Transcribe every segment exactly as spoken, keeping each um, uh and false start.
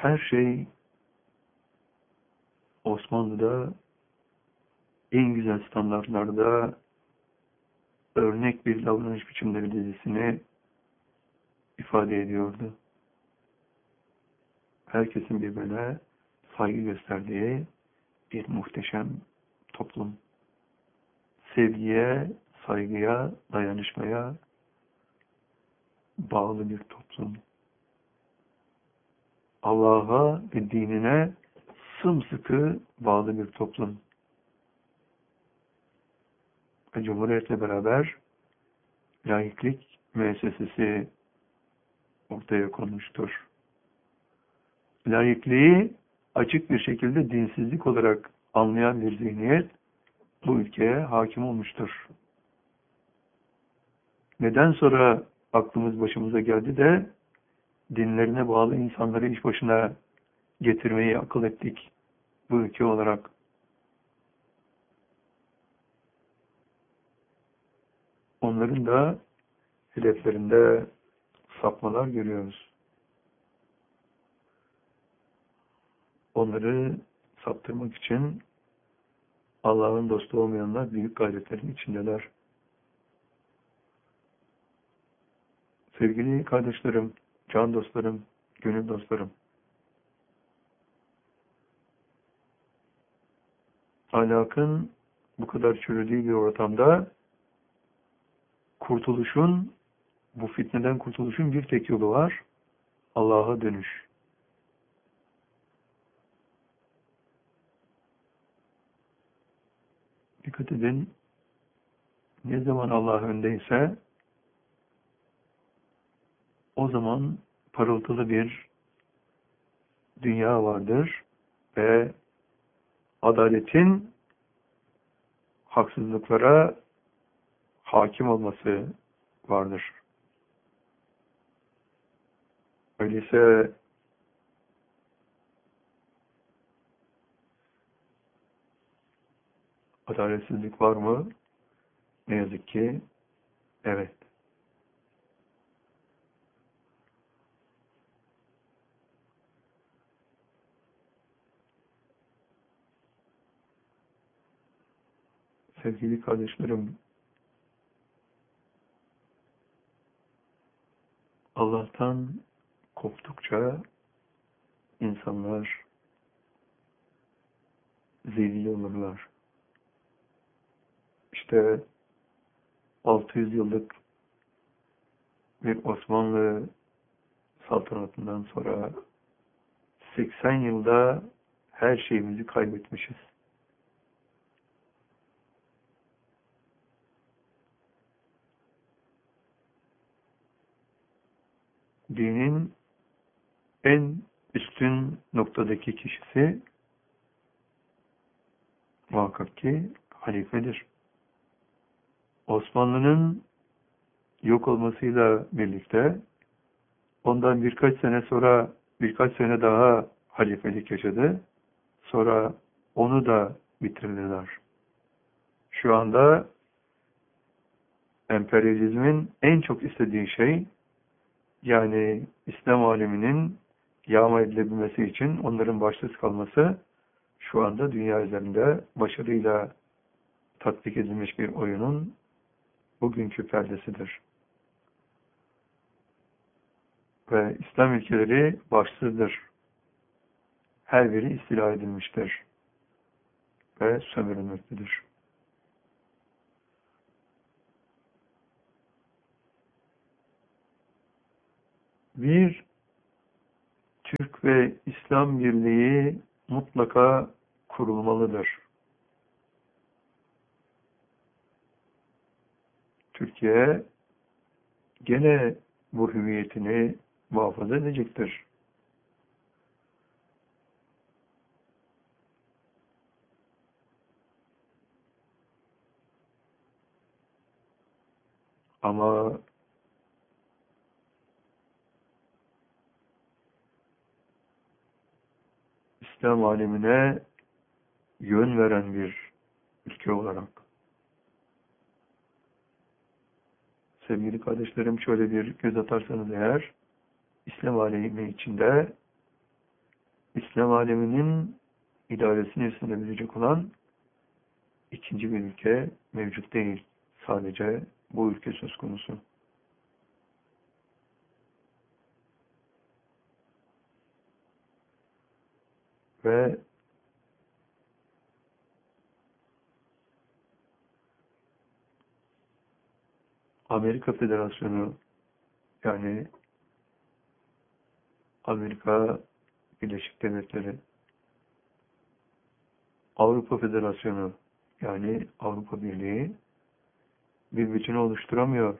her şey Osmanlı'da en güzel standartlarda örnek bir davranış biçimleri dizisini ifade ediyordu. Herkesin birbirine saygı gösterdiği bir muhteşem toplum. Sevgiye, saygıya, dayanışmaya bağlı bir toplum. Allah'a ve dinine sımsıkı bağlı bir toplum. Ve Cumhuriyetle beraber laiklik müessesesi ortaya konmuştur. Laikliği açık bir şekilde dinsizlik olarak anlayan bir zihniyet bu ülkeye hakim olmuştur. Neden sonra aklımız başımıza geldi de dinlerine bağlı insanları iş başına getirmeyi akıl ettik bu ülke olarak? Onların da hedeflerinde sapmalar görüyoruz. Onları saptırmak için Allah'ın dostu olmayanlar büyük gayretlerin içindeler. Sevgili kardeşlerim, can dostlarım, gönül dostlarım, ahlakın bu kadar çürüdüğü bir ortamda kurtuluşun, bu fitneden kurtuluşun bir tek yolu var: Allah'a dönüş. Dikkat edin, ne zaman Allah öndeyse o zaman parıltılı bir dünya vardır ve adaletin haksızlıklara hakim olması vardır. Öyleyse adaletsizlik var mı? Ne yazık ki evet. Sevgili kardeşlerim, Allah'tan koptukça insanlar zelil olurlar. İşte altı yüz yıllık bir Osmanlı saltanatından sonra seksen yılda her şeyimizi kaybetmişiz. Dinin en üstün noktadaki kişisi muhakkak ki halifedir. Osmanlı'nın yok olmasıyla birlikte ondan birkaç sene sonra birkaç sene daha halifelik yaşadı. Sonra onu da bitirdiler. Şu anda emperyalizmin en çok istediği şey, yani İslam aleminin yağma edilebilmesi için onların başsız kalması, şu anda dünya üzerinde başarıyla tatbik edilmiş bir oyunun bugünkü perdesidir. Ve İslam ülkeleri başsızdır. Her biri istila edilmiştir ve sömürülmektedir. Bir Türk ve İslam birliği mutlaka kurulmalıdır. Türkiye gene bu hüviyetini muhafaza edecektir. Ama İslam alemine yön veren bir ülke olarak, sevgili kardeşlerim, şöyle bir göz atarsanız eğer, İslam alemi içinde İslam aleminin idaresini üstlenebilecek olan ikinci bir ülke mevcut değil. Sadece bu ülke söz konusu. Ve Amerika Federasyonu, yani Amerika Birleşik Devletleri, Avrupa Federasyonu, yani Avrupa Birliği bir bütünü oluşturamıyor.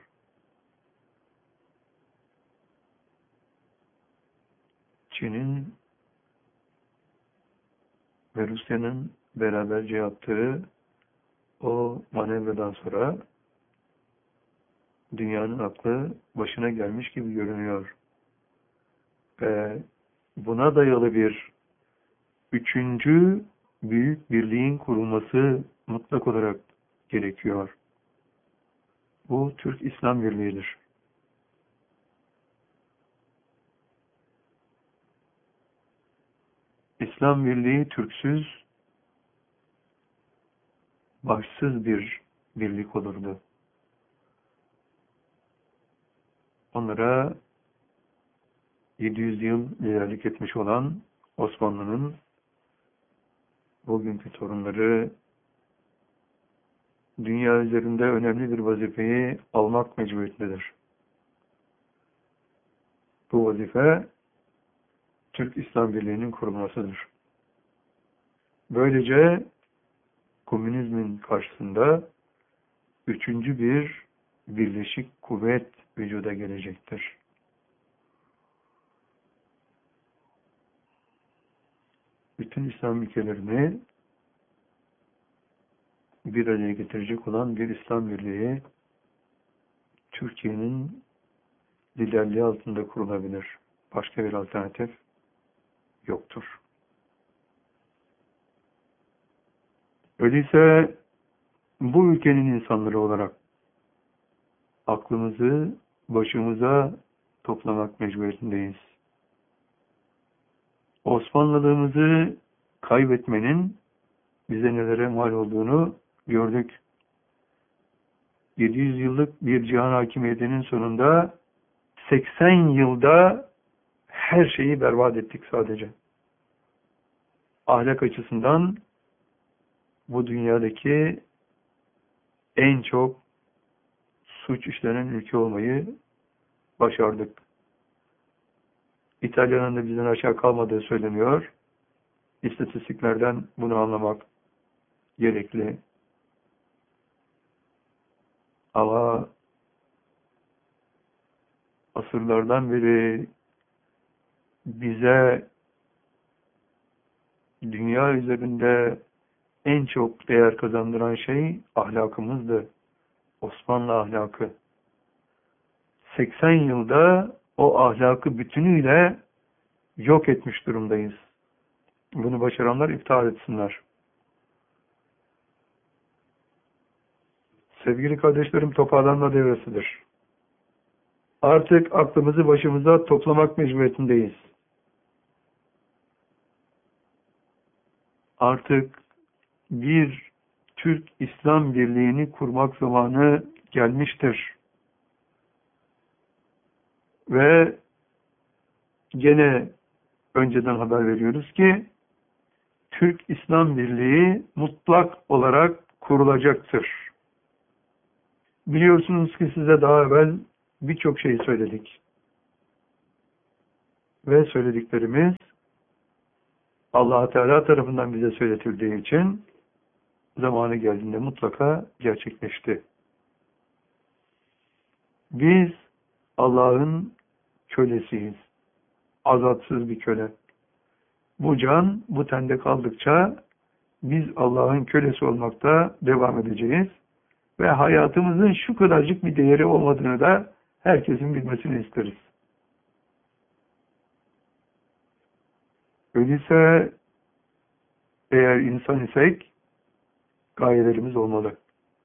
Çin'in ve Rusya'nın beraberce yaptığı o manevradan sonra dünyanın aklı başına gelmiş gibi görünüyor. Ve buna dayalı bir üçüncü büyük birliğin kurulması mutlak olarak gerekiyor. Bu Türk İslam Birliği'dir. İslam Birliği Türksüz, başsız bir birlik olurdu. Onlara yedi yüz yıl liderlik etmiş olan Osmanlı'nın bugünkü torunları dünya üzerinde önemli bir vazifeyi almak mecburiyetindedir. Bu vazife Türk İslam Birliği'nin kurulmasıdır. Böylece komünizmin karşısında üçüncü bir birleşik kuvvet vücuda gelecektir. Bütün İslam ülkelerini bir araya getirecek olan bir İslam Birliği Türkiye'nin liderliği altında kurulabilir. Başka bir alternatif yoktur. Öyleyse bu ülkenin insanları olarak aklımızı başımıza toplamak mecburiyetindeyiz. Osmanlılığımızı kaybetmenin bize nelere mal olduğunu gördük. yedi yüz yıllık bir cihan hakimiyetinin sonunda seksen yılda her şeyi berbat ettik sadece. Ahlak açısından bu dünyadaki en çok suç işlenen ülke olmayı başardık. İtalya'nın da bizden aşağı kalmadığı söyleniyor. İstatistiklerden bunu anlamak gerekli. Ama asırlardan beri bize dünya üzerinde en çok değer kazandıran şey ahlakımızdı. Osmanlı ahlakı. seksen yılda o ahlakı bütünüyle yok etmiş durumdayız. Bunu başaranlar iftihar etsinler. Sevgili kardeşlerim, toparlanma devresidir. Artık aklımızı başımıza toplamak mecburiyetindeyiz. Artık bir Türk İslam Birliği'ni kurmak zamanı gelmiştir. Ve gene önceden haber veriyoruz ki Türk İslam Birliği mutlak olarak kurulacaktır. Biliyorsunuz ki size daha evvel birçok şey söyledik. Ve söylediklerimiz Allah Teala tarafından bize söyletildiği için zamanı geldiğinde mutlaka gerçekleşti. Biz Allah'ın kölesiyiz. Azatsız bir köle. Bu can bu tende kaldıkça biz Allah'ın kölesi olmakta devam edeceğiz. Ve hayatımızın şu kadarcık bir değeri olmadığını da herkesin bilmesini isteriz. Öyleyse eğer insan isek gayelerimiz olmalı.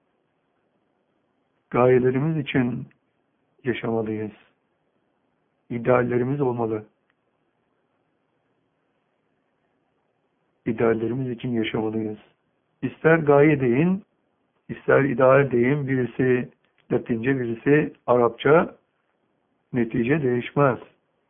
Gayelerimiz için yaşamalıyız. İdeallerimiz olmalı. ideallerimiz için yaşamalıyız. İster gaye deyin, ister ideal deyin, birisi Latince, birisi Arapça, netice değişmez.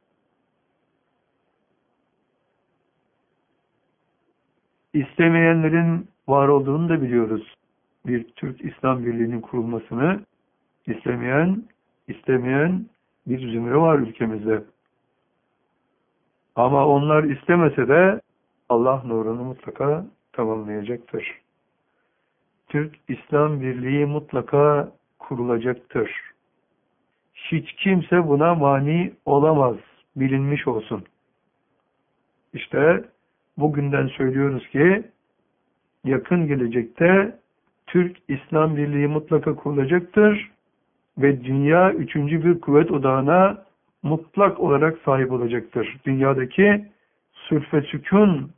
İstemeyenlerin var olduğunu da biliyoruz. Bir Türk İslam Birliği'nin kurulmasını istemeyen, istemeyen bir zümre var ülkemizde. Ama onlar istemese de Allah nurunu mutlaka tamamlayacaktır. Türk İslam Birliği mutlaka kurulacaktır. Hiç kimse buna mani olamaz. Bilinmiş olsun. İşte bugünden söylüyoruz ki yakın gelecekte Türk İslam Birliği mutlaka kurulacaktır ve dünya üçüncü bir kuvvet odağına mutlak olarak sahip olacaktır. Dünyadaki sülh ve sükun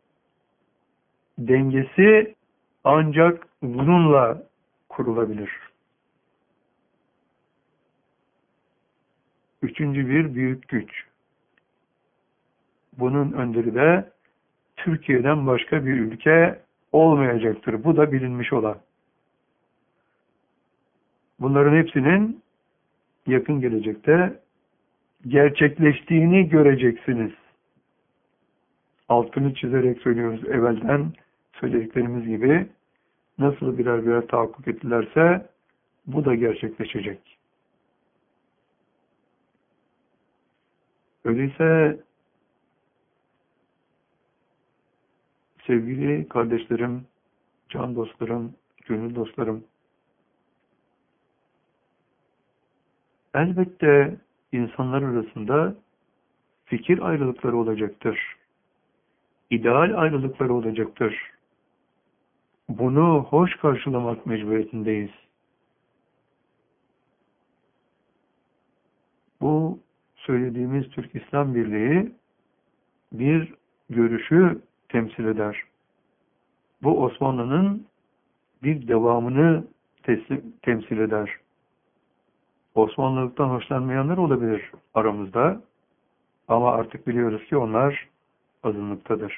dengesi ancak bununla kurulabilir. Üçüncü bir büyük güç. Bunun önderi de Türkiye'den başka bir ülke olmayacaktır. Bu da bilinmiş olan. Bunların hepsinin yakın gelecekte gerçekleştiğini göreceksiniz. Altını çizerek söylüyoruz, evvelden söylediklerimiz gibi nasıl birer birer tahakkuk ettilerse bu da gerçekleşecek. Öyleyse sevgili kardeşlerim, can dostlarım, gönül dostlarım, elbette insanlar arasında fikir ayrılıkları olacaktır. İdeal ayrılıkları olacaktır. Bunu hoş karşılamak mecburiyetindeyiz. Bu söylediğimiz Türk İslam Birliği bir görüşü temsil eder. Bu Osmanlı'nın bir devamını temsil eder. Osmanlılıktan hoşlanmayanlar olabilir aramızda. Ama artık biliyoruz ki onlar azınlıktadır.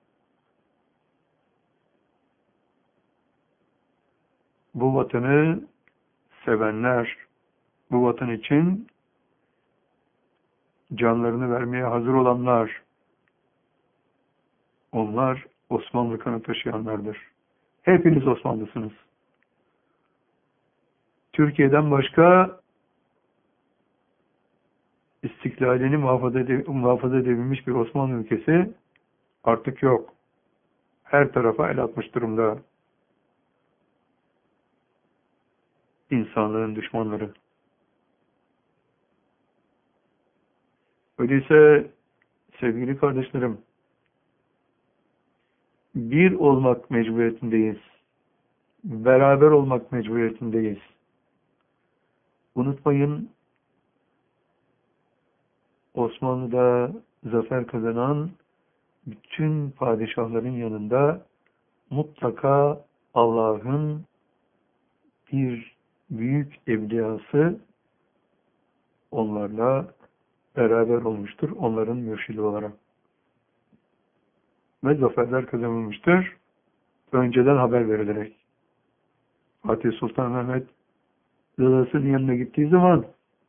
Bu vatanı sevenler, bu vatan için canlarını vermeye hazır olanlar, onlar Osmanlı kanı taşıyanlardır. Hepiniz Osmanlısınız. Türkiye'den başka istiklalini muhafaza, ede, muhafaza edebilmiş bir Osmanlı ülkesi artık yok. Her tarafa el atmış durumda insanlığın düşmanları. Öyleyse sevgili kardeşlerim, bir olmak mecburiyetindeyiz. Beraber olmak mecburiyetindeyiz. Unutmayın, Osmanlı'da zafer kazanan bütün padişahların yanında mutlaka Allah'ın bir büyük evliyası onlarla beraber olmuştur. Onların mürşidi olarak. Ve zaferler kazanılmıştır. Önceden haber verilerek. Fatih Sultan Mehmet dedesinin yanına gittiği zaman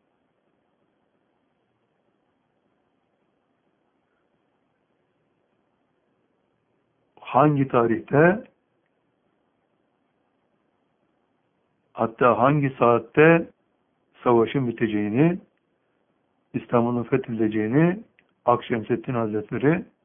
hangi tarihte, hatta hangi saatte savaşın biteceğini, İstanbul'un fethedileceğini Akşemseddin Hazretleri